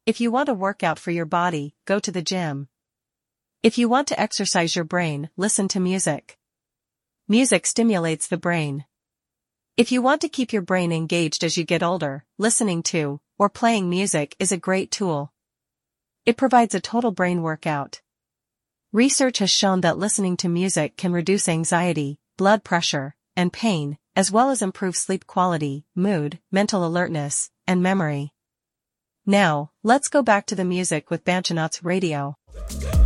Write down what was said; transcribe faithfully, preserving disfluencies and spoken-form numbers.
If you want to work out for your body, go to the gym. If you want to exercise your brain, listen to music. Music stimulates the brain. If you want to keep your brain engaged as you get older, listening to, or playing music is a great tool. It provides a total brain workout. Research has shown that listening to music can reduce anxiety, blood pressure, and pain, as well as improve sleep quality, mood, mental alertness, and memory. Now, let's go back to the music with Banchanaut's Radio.